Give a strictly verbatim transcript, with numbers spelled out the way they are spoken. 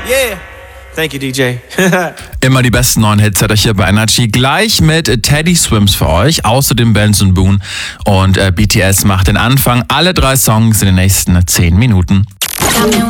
Yeah. Thank you, D J. Immer die besten neuen Hits hat euch hier bei Energy. Gleich mit Teddy Swims für euch, außerdem Benson Boone und äh, B T S macht den Anfang. Alle drei Songs in den nächsten zehn Minuten.